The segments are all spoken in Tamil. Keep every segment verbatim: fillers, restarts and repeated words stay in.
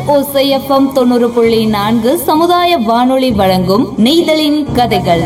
ஓசை எஃப்எம் தொண்ணூறு புள்ளி நான்கு சமுதாய வானொலி வழங்கும் நெய்தலின் கதைகள்.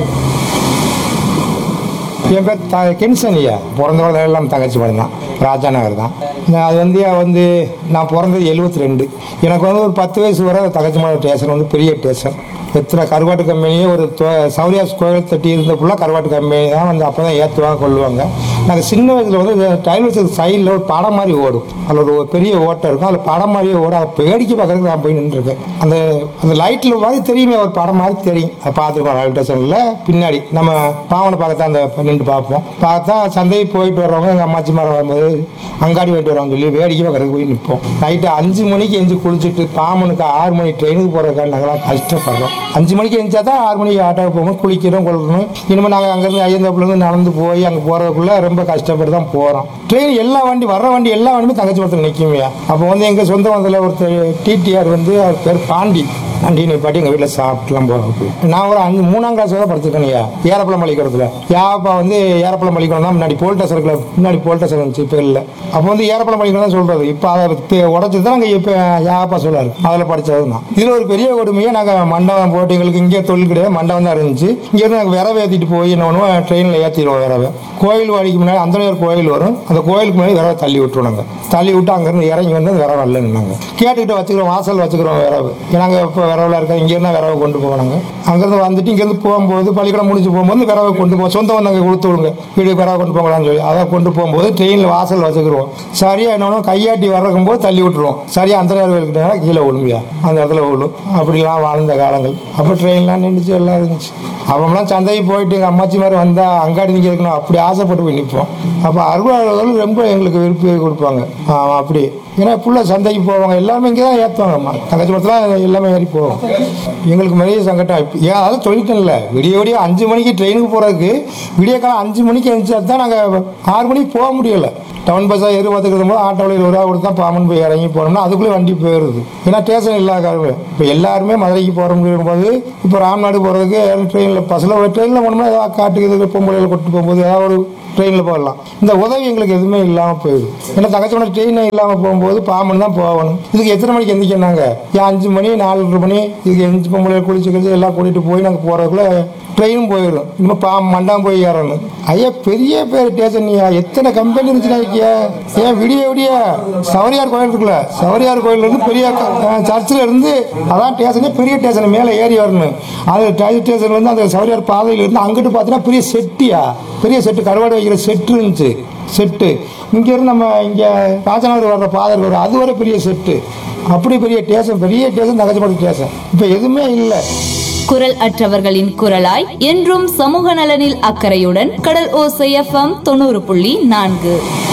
என் பேர் த கென்சன் ஐயா. பிறந்தவங்க எல்லாம் தங்கச்சி படம் தான், ராஜா நகர் தான். அது வந்து வந்து நான் பிறந்தது எழுபத்தி ரெண்டு. எனக்கு வந்து ஒரு பத்து வயசு வரை தங்கச்சி மலை ஸ்டேஷன் வந்து பெரிய ஸ்டேஷன். எத்தனை கருவாட்டு கம்பெனியே ஒரு சௌரியாஸ் கோயில் தட்டி இருந்த ஃபுல்லாக கருவாட்டு கம்பெனி தான் வந்து அப்போ தான் ஏற்றுவாங்க கொள்ளுவாங்க. நாங்கள் சின்ன வயசில் வந்து டைல்ஸ் சைடில் ஒரு படம் மாதிரி ஓடும், அதில் ஒரு பெரிய ஓட்டம் இருக்கும், அதில் படம் மாதிரியே ஓடும். அதை வேடிக்கை பார்க்கறதுக்கு நான் போய் நின்றுருக்கேன். அந்த அந்த லைட்டில் மாதிரி தெரியுமே, ஒரு படம் மாதிரி தெரியும். அதை பார்த்துருக்கோம் ரயில்வே ஸ்டேஷனில் பின்னாடி நம்ம பாவனை பார்க்கத்தான் அந்த நின்று பார்ப்போம். பார்த்தா சந்தைக்கு போயிட்டு வர்றவங்க எங்கள் அம்மாச்சி மரம் வரும்போது அங்காடி போயிட்டு வரோம் சொல்லி வேடிக்கை பார்க்கறதுக்கு போய் நிற்போம். நைட்டு அஞ்சு மணிக்கு எஞ்சி குளிச்சுட்டு பாமனுக்கு ஆறு மணி ட்ரெயினுக்கு போகிறதுக்காக நாங்களாம் கஷ்டப்படுறோம். அஞ்சு மணிக்கு எழுந்தா தான் ஆறு மணிக்கு ஆட்டோவுக்கு போகணும், குளிக்கிறோம் கொள்ளணும். இனிமேல் நாங்கள் அங்கேருந்து ஐயந்தாப்புலேருந்து நடந்து போய் அங்கே போகிறதுக்குள்ளே ரொம்ப கஷ்டப்பட்டு தான் போகிறோம். ட்ரெயின் எல்லா வண்டி வர்ற வண்டி எல்லா வண்டியுமே தங்கச்சி மரத்தில் நிற்குமையா. அப்போ வந்து எங்கள் சொந்த வந்ததில் ஒருத்தர் டிடிஆர் வந்து அவர் பேர் பாண்டி வண்டியை நிப்பாட்டி எங்கள் வீட்டில் சாப்பிட்டுலாம் போகிறோம். நான் ஒரு அஞ்சு மூணாம் கிளாஸ் தான் படிச்சிருக்கேன்யா. ஏரப்பழம் பள்ளிக்கூடத்தில் யாப்பா வந்து ஏரப்பழம் பள்ளிக்கூடம் தான் முன்னாடி போல்டஸ் இருக்குல்ல, முன்னாடி போல்டஸ் இருந்துச்சு, இப்போ இல்லை. அப்போ வந்து ஏரப்பழம் பள்ளிக்கூடம் தான் சொல்கிறது. இப்போ அதை உடச்சி தான் நாங்கள் இப்போ யாப்பா சொல்லாரு, அதில் படித்தது தான். இதில் ஒரு பெரிய கொடுமையாக நாங்கள் மண்டபம் போட்டு எங்களுக்கு இங்கே தொழில் கிடையாது, மண்டபம் தான் இருந்துச்சு. இங்கேருந்து நாங்கள் விரவை ஏற்றிட்டு போய் என்ன பண்ணுவோம், ட்ரெயினில் ஏற்றிடுவோம் விரவை. கோயில் வாடிக்கு முன்னாடி அந்தனையர் கோயில் வரும், அந்த கோயிலுக்கு முன்னாடி விரவை தள்ளி விட்டுருவோம். நாங்கள் தள்ளி விட்டு அங்கேருந்து இறங்கி வந்து விரவை இல்லைன்னாங்க கேட்டுக்கிட்டு வச்சுக்கிறோம், வாசல் வச்சுக்கிறோம் விரவு. நாங்கள் இப்போ விரவில் இருக்க இங்கேருந்து விரவை கொண்டு போவாங்க. அங்கேருந்து வந்துட்டு இங்கேருந்து போகும்போது பள்ளிக்கூடம் முடிஞ்சு போகும்போது விரவை கொண்டு போவோம். சொந்த வந்தாங்க கொடுத்து விடுங்க, வீடு விரவை கொண்டு போகலான்னு சொல்லி அதை கொண்டு போகும்போது ட்ரெயினில் வாசல் வச்சுக்கிறோம். சரியா என்ன கையாட்டி வர்றக்கும் போது தள்ளி விட்டுருவோம். சரியா அந்த நேரம் கீழே விழும்பியா அந்த இடத்துல விழும். அப்படிலாம் வாழ்ந்த காலங்கள். அப்போ ட்ரெயின்லாம் நின்றுச்சு, எல்லாம் இருந்துச்சு. அவங்களாம் சந்தைக்கு போயிட்டு எங்கள் அம்மாச்சி மாதிரி வந்தால் அங்காடி நிற்க இருக்கணும், அப்படி ஆசைப்பட்டு போய் நிற்போம். அப்போ அறுபதாளர்கள் ரொம்ப எங்களுக்கு விருப்பம் கொடுப்பாங்க. அப்படி ஏன்னா ஃபுல்லாக சந்தைக்கு போவாங்க, எல்லாமே இங்கே தான் ஏற்றுவாங்கம்மா. தங்கச்சி மரத்தில் எல்லாமே ஏறி போவோம். எங்களுக்கு நிறைய சங்கடம். ஏன் அதாவது தொழில்கள் இல்லை, விடிய விடிய அஞ்சு மணிக்கு ட்ரெயினுக்கு போகிறதுக்கு விடிய காலம் அஞ்சு மணிக்கு எழுந்தா தான் நாங்கள் ஆறு மணிக்கு போக முடியலை. டவுன் பஸ்ஸாக எரு பார்த்துக்கிற போது ஆட்டோவில் இருபது ரூபா கொடுத்தா பாமன் போய் இறங்கி போனோம்னா அதுக்குள்ளே வண்டி போயிடுது. ஏன்னா ஸ்டேஷன் இல்லாத இப்போ எல்லாருமே மதுரைக்கு போகிற போது இப்போ ராம்நாடு போகிறதுக்கு ட்ரெயினில் பஸ்ஸில் ட்ரெயினில் போனோம்னா ஏதாவது காட்டுக்கு பொம்பளையில் கொண்டு போகும்போது ஏதாவது ஒரு ட்ரெயினில் போகலாம். இந்த உதவி எங்களுக்கு எதுவுமே இல்லாமல் போயிடுது. ஏன்னா தங்கச்சி மணி ட்ரெயின் இல்லாமல் போகும்போது பாமன் தான் போகணும். இதுக்கு எத்தனை மணிக்கு எந்திரிக்கிறாங்க, ஏன் அஞ்சு மணி நாலு மணி இதுக்கு எந்திரிச்சு பொம்பளை குளிச்சு கழிச்சு எல்லாம் கூட்டிகிட்டு போய் நாங்கள் போகிறதுக்குள்ள ட்ரெயினும் போயிடும். இன்னும் பா மண்டாம் போய் ஏறணும். ஐயா பெரிய பேர் ஸ்டேஷன்யா, எத்தனை கம்பெனி இருந்துச்சுன்னா இருக்கியா. ஏன் விடிய விடிய சவரியார் கோயில் இருக்குல்ல, சவரியார் கோயிலிருந்து பெரிய சர்ச்சில் இருந்து அதான் ஸ்டேஷனே, பெரிய ஸ்டேஷன் மேலே ஏறி வரணும். அது ரயில் ஸ்டேஷன் வந்து அந்த சவரியார் பாதையில் இருந்து அங்கிட்டு பார்த்தீங்கன்னா பெரிய செட்டியா, பெரிய செட்டு கருவாடு வைக்கிற செட்டு இருந்துச்சு. செட்டு இங்கேருந்து நம்ம இங்கே ராஜநகர் வர்ற பாதை வரும், அது வரை பெரிய செட்டு. அப்படி பெரிய ஸ்டேஷன், பெரிய ஸ்டேஷன் தங்கச்சிமடம் ஸ்டேஷன். இப்போ எதுவுமே இல்லை. குரல் அற்றவர்களின் குரலாய் என்றும் சமூக நலனில் அக்கறையுடன் கடல் ஓசை எஃப்எம் தொண்ணூறு புள்ளி நான்கு.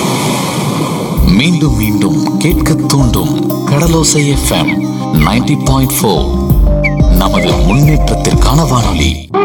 மீண்டும் மீண்டும் கேட்க தூண்டும் கடலோசை எஃப்எம் நைன்டி பாயிண்ட் ஃபோர். நமது முன்னேற்றத்திற்கான வானொலி.